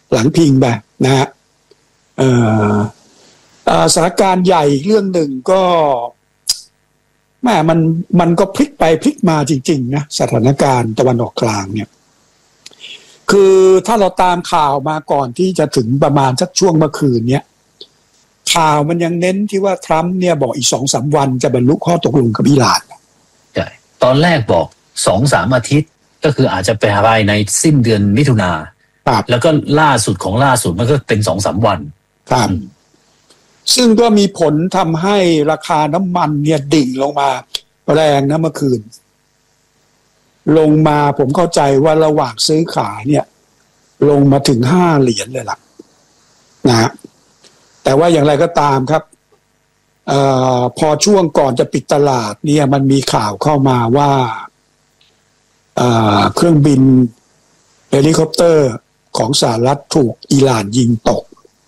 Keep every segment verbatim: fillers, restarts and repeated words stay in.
หลังพิงไปนะฮะเอ่อสถานการณ์ใหญ่อีกเรื่องหนึ่งก็แม่มันมันก็พลิกไปพลิกมาจริงๆนะสถานการณ์ตะวันออกกลางเนี่ยคือถ้าเราตามข่าวมาก่อนที่จะถึงประมาณสักช่วงเมื่อคืนเนี้ยข่าวมันยังเน้นที่ว่าทรัมป์เนี่ยบอกอีกสองสามวันจะบรรลุข้อตกลงกับอิหร่านใช่ตอนแรกบอกสองสามอาทิตย์ก็คืออาจจะไปภายในสิ้นเดือนมิถุนาแล้วก็ล่าสุดของล่าสุดมันก็เป็นสองสามวันครับซึ่งก็มีผลทำให้ราคาน้ำมันเนี่ยดิ่งลงมาแรงนะเมื่อคืนลงมาผมเข้าใจว่าระหว่างซื้อขายเนี่ยลงมาถึงห้าเหรียญเลยล่ะนะแต่ว่าอย่างไรก็ตามครับเอ่อพอช่วงก่อนจะปิดตลาดเนี่ยมันมีข่าวเข้ามาว่าเอ่อเครื่องบินเฮลิคอปเตอร์ของสหรัฐถูกอิหร่านยิงตก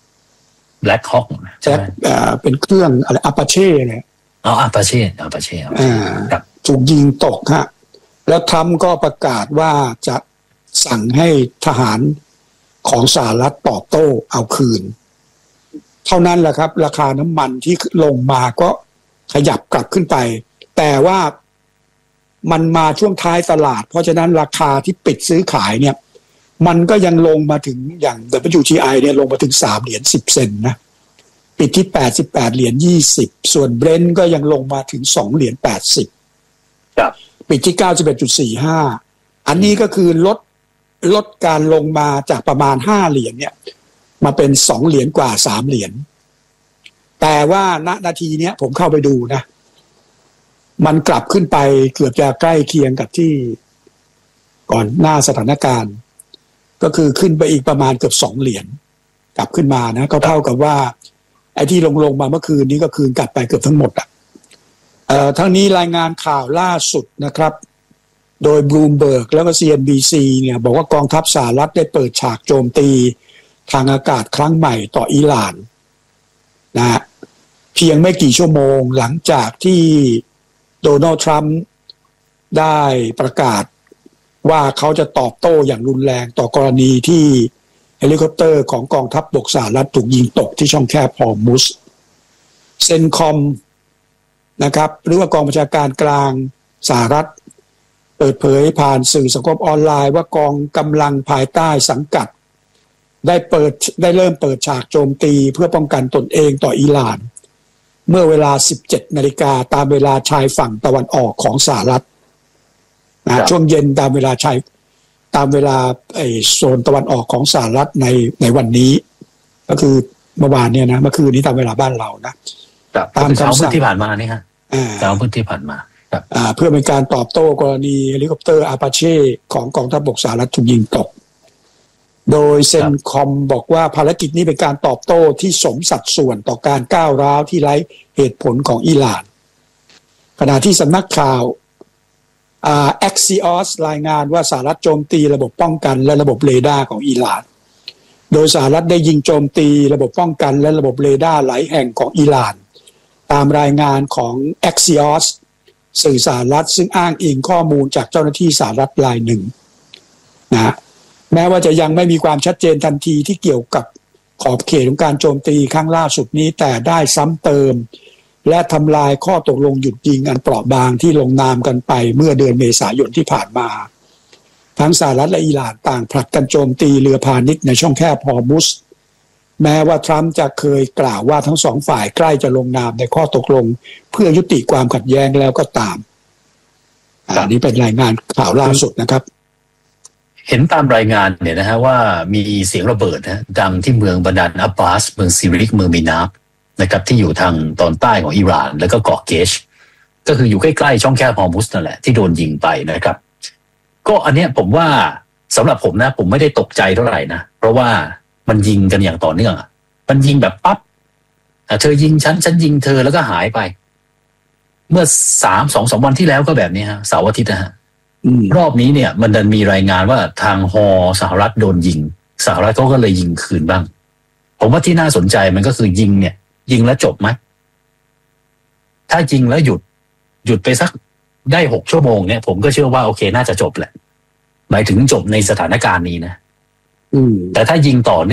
Black Hawk ใช่เอ่อเป็นเครื่องอะไรอาปาเช่เนี่ยอ๋ออาปาเช่อาปาเช่อ่าถูกยิงตกฮะแล้วทรัมป์ก็ประกาศว่าจะสั่งให้ทหารของสหรัฐตอบโต้เอาคืนเท่านั้นแหละครับราคาน้ำมันที่ลงมาก็ขยับกลับขึ้นไปแต่ว่ามันมาช่วงท้ายตลาดเพราะฉะนั้นราคาที่ปิดซื้อขายเนี่ยมันก็ยังลงมาถึงอย่าง ดับเบิลยู ที ไอ เนี่ยลงมาถึงสามเหรียญสิบเซนต์นะปิดที่แปดสิบแปดเหรียญยี่สิบส่วน Brent ก็ยังลงมาถึงสองเหรียญแปดสิบครับปิดที่ เก้าสิบเอ็ดจุดสี่ห้า อันนี้ก็คือลดลดการลงมาจากประมาณห้าเหรียญเนี่ยมาเป็นสองเหรียญกว่าสามเหรียญแต่ว่าณนาทีเนี้ยผมเข้าไปดูนะมันกลับขึ้นไปเกือบจะใกล้เคียงกับที่ก่อนหน้าสถานการณ์ก็คือขึ้นไปอีกประมาณเกือบสองเหรียญกลับขึ้นมานะก็เท่ากับว่าไอ้ที่ลงลงมาเมื่อคืนนี้ก็คืนกลับไปเกือบทั้งหมดอ่ะเอ่อทั้งนี้รายงานข่าวล่าสุดนะครับโดย Bloomberg แล้วก็ ซี เอ็น บี ซี เนี่ยบอกว่ากองทัพสหรัฐได้เปิดฉากโจมตีทางอากาศครั้งใหม่ต่ออิหร่านนะฮะเพียงไม่กี่ชั่วโมงหลังจากที่โดนัลด์ทรัมป์ได้ประกาศว่าเขาจะตอบโต้อย่างรุนแรงต่อกรณีที่เฮลิคอปเตอร์ของกองทัพบกสหรัฐถูกยิงตกที่ช่องแคบฮอร์มุซเซนคอมนะครับหรือว่ากองบัญชาการกลางสหรัฐเปิดเผยผ่านสื่อสังคมออนไลน์ว่ากองกำลังภายใต้สังกัดได้เปิดได้เริ่มเปิดฉากโจมตีเพื่อป้องกันตนเองต่ออิหร่านเมื่อเวลา สิบเจ็ดนาฬิกาตามเวลาชายฝั่งตะวันออกของสหรัฐนะช่วงเย็นตามเวลาชายตามเวลาไอ้โซนตะวันออกของสหรัฐในในวันนี้ก็คือเมื่อวานเนี่ยนะเมื่อคืนนี้ตามเวลาบ้านเรานะตามคำสั่งที่ผ่านมานี่ฮะตามพื้นที่ผ่านมาเพื่อเป็นการตอบโต้กรณีเฮลิคอปเตอร์อาปาเช่ของกองทัพบกสหรัฐถูกยิงตกโดยเซนคอมบอกว่าภารกิจนี้เป็นการตอบโต้ที่สมสัดส่วนต่อการก้าวร้าวที่ไร้เหตุผลของอิหร่านขณะที่สำนักข่าวอ่า Axios รายงานว่าสหรัฐโจมตีระบบป้องกันและระบบเรดาร์ของอิหร่านโดยสหรัฐได้ยิงโจมตีระบบป้องกันและระบบเรดาร์หลายแห่งของอิหร่านตามรายงานของ Axios สื่อสหรัฐซึ่งอ้างอิงข้อมูลจากเจ้าหน้าที่สหรัฐรายหนึ่งนะแม้ว่าจะยังไม่มีความชัดเจนทันทีที่เกี่ยวกับขอบเขตของการโจมตีครั้งล่าสุดนี้แต่ได้ซ้ำเติมและทำลายข้อตกลงหยุดยิงอันเปราะบางที่ลงนามกันไปเมื่อเดือนเมษายนที่ผ่านมาทั้งสหรัฐและอิหร่านต่างผลัดกันโจมตีเรือพาณิชย์ในช่องแคบฮอร์มุซแม้ว่าทรัมป์จะเคยกล่าวว่าทั้งสองฝ่ายใกล้จะลงนามในข้อตกลงเพื่อยุติความขัดแย้งแล้วก็ตามอันนี้เป็นรายงานข่าวล่าสุดนะครับเห็นตามรายงานเนี่ยนะฮะว่ามีเสียงระเบิดนะดังที่เมืองบาดาลอับบาสเมืองซิริกเมืองมินาบนะครับที่อยู่ทางตอนใต้ของอิหร่านแล้วก็เกาะเกชก็คืออยู่ใกล้ๆช่องแคบฮอร์มุซนั่นแหละที่โดนยิงไปนะครับก็อันเนี้ยผมว่าสำหรับผมนะผมไม่ได้ตกใจเท่าไหร่นะเพราะว่ามันยิงกันอย่างต่อเนื่องมันยิงแบบปั๊บเธอยิงฉันฉันยิงเธอแล้วก็หายไปเมื่อสามสองสองวันที่แล้วก็แบบนี้ฮะเสาร์อาทิตย์นะฮะรอบนี้เนี่ยมันดันมีรายงานว่าทางฮอสหรัฐโดนยิงสหรัฐเขาก็เลยยิงคืนบ้างผมว่าที่น่าสนใจมันก็คือยิงเนี่ยยิงแล้วจบไหมถ้ายิงแล้วหยุดหยุดไปสักได้หกชั่วโมงเนี่ยผมก็เชื่อว่าโอเคน่าจะจบแหละหมายถึงจบในสถานการณ์นี้นะแต่ถ้ายิงต่อ